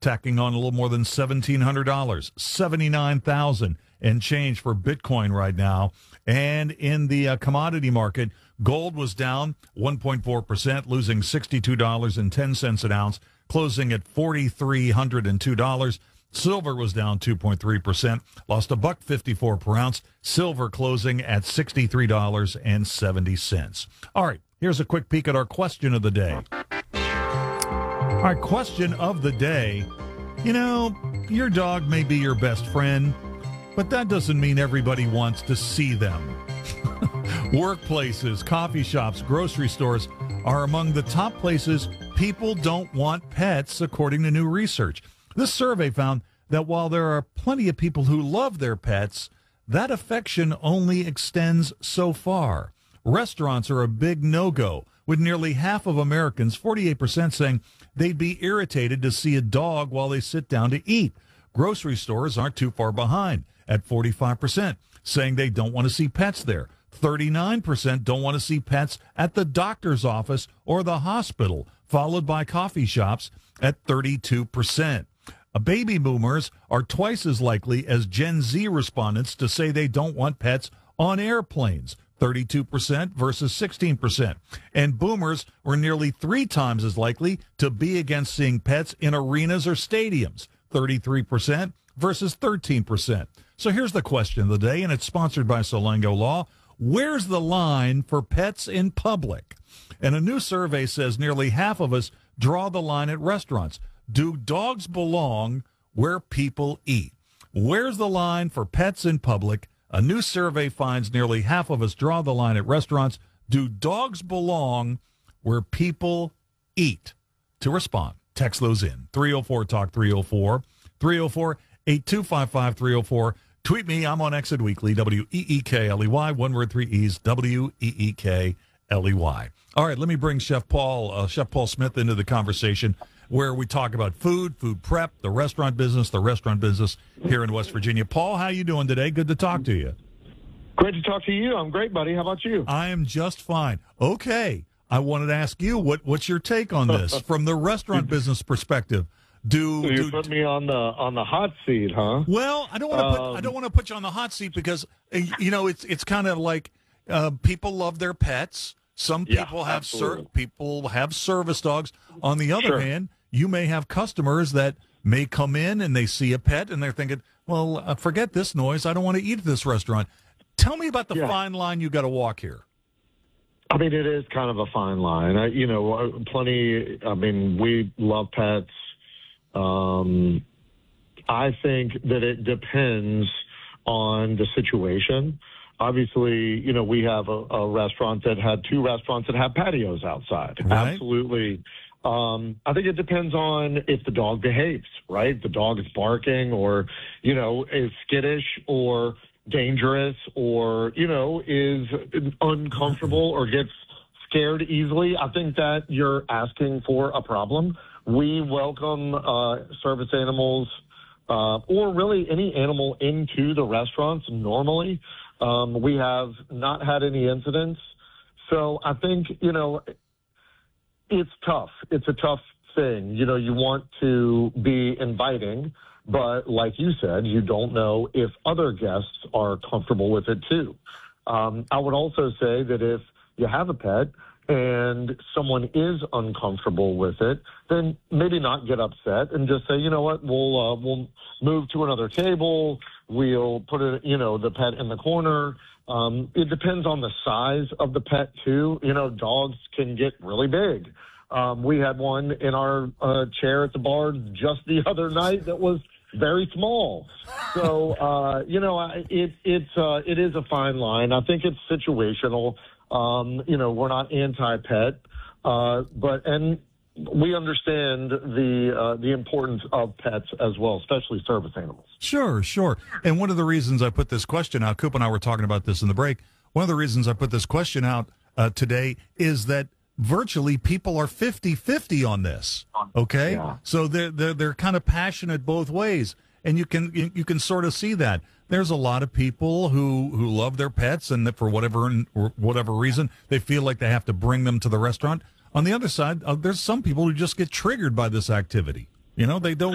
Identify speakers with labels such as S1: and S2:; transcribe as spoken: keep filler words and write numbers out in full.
S1: tacking on a little more than seventeen hundred dollars, seventy-nine thousand dollars and change for Bitcoin right now. And in the uh, commodity market, gold was down one point four percent, losing sixty-two dollars and ten cents an ounce, closing at four thousand three hundred two dollars. Silver was down two point three percent, lost a buck fifty-four per ounce. Silver closing at sixty-three dollars and seventy cents. All right, here's a quick peek at our question of the day. Our question of the day, you know, your dog may be your best friend, but that doesn't mean everybody wants to see them. Workplaces, coffee shops, grocery stores are among the top places people don't want pets, according to new research. This survey found that while there are plenty of people who love their pets, that affection only extends so far. Restaurants are a big no-go, with nearly half of Americans, forty-eight percent, saying they'd be irritated to see a dog while they sit down to eat. Grocery stores aren't too far behind, at forty-five percent, saying they don't want to see pets there. thirty-nine percent don't want to see pets at the doctor's office or the hospital, followed by coffee shops at thirty-two percent. Baby boomers are twice as likely as Gen Z respondents to say they don't want pets on airplanes, thirty-two percent versus sixteen percent. And boomers were nearly three times as likely to be against seeing pets in arenas or stadiums, thirty-three percent versus thirteen percent. So here's the question of the day, and it's sponsored by Solango Law. Where's the line for pets in public? And a new survey says nearly half of us draw the line at restaurants. Do dogs belong where people eat? Where's the line for pets in public? A new survey finds nearly half of us draw the line at restaurants. Do dogs belong where people eat? To respond, text those in. three oh four talk three oh four, three oh four, eight two five five, three oh four. Tweet me. I'm on Exit Weekly, W E E K L E Y, one word, three E's, W E E K L E Y. All right, let me bring Chef Paul, uh, Chef Paul Smith into the conversation, where we talk about food, food prep, the restaurant business, the restaurant business here in West Virginia. Paul, how you doing today? Good to talk to you.
S2: Great to talk to you. I'm great, buddy. How about you?
S1: I am just fine. Okay, I wanted to ask you, what what's your take on this from the restaurant business perspective? Do,
S2: so you
S1: do
S2: put me on the on the hot seat, huh?
S1: Well, I don't want to put
S2: Um,
S1: I don't want to put you on the hot seat because uh, you know it's it's kind of like uh, people love their pets. Some
S2: Yeah,
S1: people have ser-
S2: absolutely.
S1: people have service dogs. On the other
S2: Sure.
S1: hand, you may have customers that may come in and they see a pet and they're thinking, "Well, uh, forget this noise. I don't want to eat at this restaurant." Tell me about the
S2: Yeah.
S1: fine line you got to walk here.
S2: I mean, it is kind of a fine line. I, you know, uh, plenty. I mean, we love pets. Um, I think that it depends on the situation. Obviously, you know, we have a, a restaurant that had two restaurants that have patios outside.
S1: Right.
S2: Absolutely. Um, I think it depends on if the dog behaves, right? The dog is barking or, you know, is skittish or dangerous or, you know, is uncomfortable or gets scared easily. I think that you're asking for a problem. We welcome uh, service animals uh, or really any animal into the restaurants normally. Um, we have not had any incidents. So I think, you know, it's tough. It's a tough thing. You know, you want to be inviting, but like you said, you don't know if other guests are comfortable with it too. Um, I would also say that if you have a pet and someone is uncomfortable with it, then maybe not get upset and just say, you know what, we'll uh, we'll move to another table. We'll put it, you know, the pet in the corner. Um, it depends on the size of the pet too. You know, dogs can get really big. Um, we had one in our uh, chair at the bar just the other night that was very small. So, uh, you know, I- it, it's, uh, it is a fine line. I think it's situational. Um, you know, we're not anti-pet, uh, but, and we understand the, uh, the importance of pets as well, especially service animals.
S1: Sure, sure. And one of the reasons I put this question out, Coop and I were talking about this in the break, one of the reasons I put this question out uh, today is that virtually people are fifty-fifty on this, okay?
S2: Yeah.
S1: So they're, they're, they're kind of passionate both ways, and you can you, you can sort of see that. There's a lot of people who, who love their pets, and that for whatever or whatever reason, they feel like they have to bring them to the restaurant. On the other side, uh, there's some people who just get triggered by this activity. You know, they don't